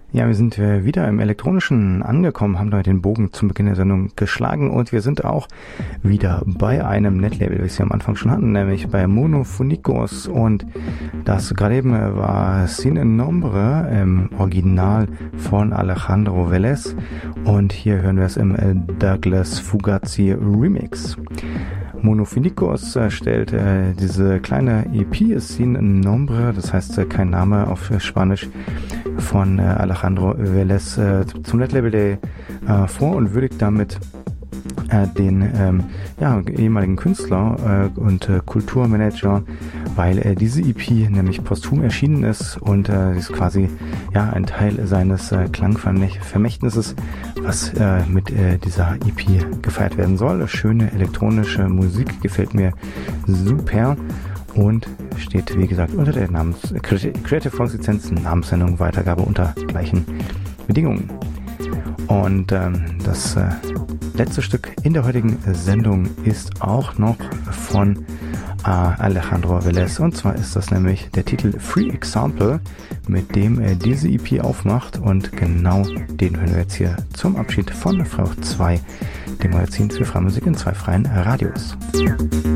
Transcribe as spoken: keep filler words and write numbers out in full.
Ja, wir sind äh, wieder im Elektronischen angekommen, haben da den Bogen zum Beginn der Sendung geschlagen und wir sind auch wieder bei einem Netlabel, wie wir es ja am Anfang schon hatten, nämlich bei Monophonikos, und das gerade eben war Sin Nombre im Original von Alejandro Velez und hier hören wir es im äh, Douglas Fugazi Remix. Monophonikos äh, stellt äh, diese kleine E P Sin Nombre, das heißt äh, kein Name auf äh, Spanisch, von äh, Alejandro Velez äh, zum Netlabel Day äh, vor und würdigt damit äh, den ähm, ja, ehemaligen Künstler äh, und äh, Kulturmanager, weil äh, diese E P nämlich posthum erschienen ist und äh, ist quasi ja ein Teil seines äh, Klangvermächtnisses, was äh, mit äh, dieser E P gefeiert werden soll. Schöne elektronische Musik, gefällt mir super. Und steht, wie gesagt, unter der Namens Creative Commons Lizenz, Namenssendung, Weitergabe unter gleichen Bedingungen. Und ähm, das äh, letzte Stück in der heutigen Sendung ist auch noch von äh, Alejandro Velez. Und zwar ist das nämlich der Titel Free Example, mit dem er diese E P aufmacht. Und genau den hören wir jetzt hier zum Abschied von Freirauch zwei, dem Magazin für freie Musik in zwei freien Radios.